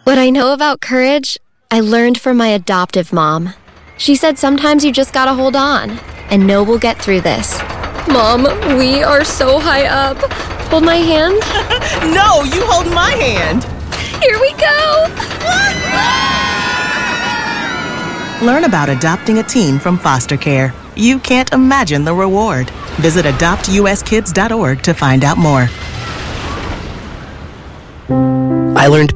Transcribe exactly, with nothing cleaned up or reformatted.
What I know about courage, I learned from my adoptive mom. She said sometimes you just gotta hold on and know we'll get through this. Mom, we are so high up. Hold my hand. No, you hold my hand. Here we go. Learn about adopting a teen from foster care. You can't imagine the reward. Visit adopt u s kids dot org to find out more. I learned